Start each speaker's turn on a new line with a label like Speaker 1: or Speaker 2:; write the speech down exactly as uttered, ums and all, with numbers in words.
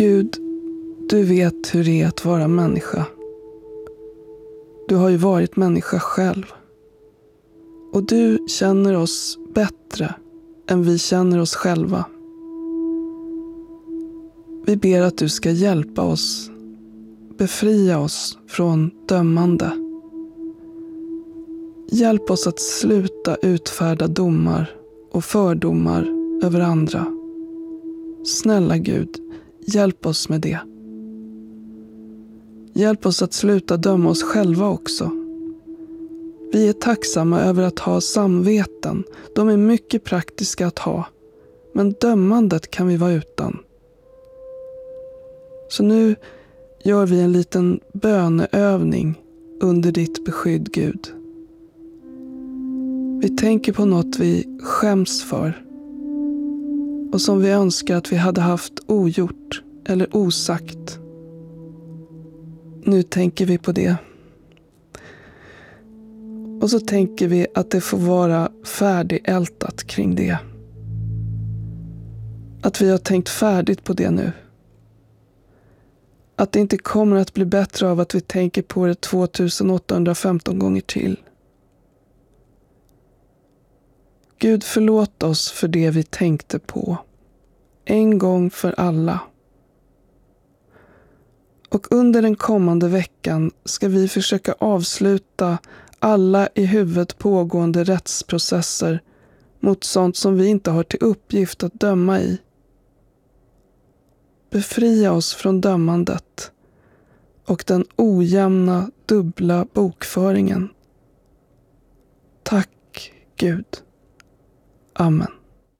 Speaker 1: Gud, du vet hur det är att vara människa. Du har ju varit människa själv. Och du känner oss bättre än vi känner oss själva. Vi ber att du ska hjälpa oss, befria oss från dömande. Hjälp oss att sluta utfärda domar och fördomar över andra. Snälla Gud, hjälp oss med det. Hjälp oss att sluta döma oss själva också. Vi är tacksamma över att ha samveten. De är mycket praktiska att ha. Men dömandet kan vi vara utan. Så nu gör vi en liten böneövning under ditt beskydd, Gud. Vi tänker på något vi skäms för och som vi önskar att vi hade haft ogjort eller osagt. Nu tänker vi på det. Och så tänker vi att det får vara färdigältat kring det. Att vi har tänkt färdigt på det nu. Att det inte kommer att bli bättre av att vi tänker på det tvåtusenåttahundrafemton gånger till. Gud, förlåt oss för det vi tänkte på. En gång för alla. Och under den kommande veckan ska vi försöka avsluta alla i huvudet pågående rättsprocesser mot sånt som vi inte har till uppgift att döma i. Befria oss från dömandet och den ojämna dubbla bokföringen. Tack, Gud. Amen.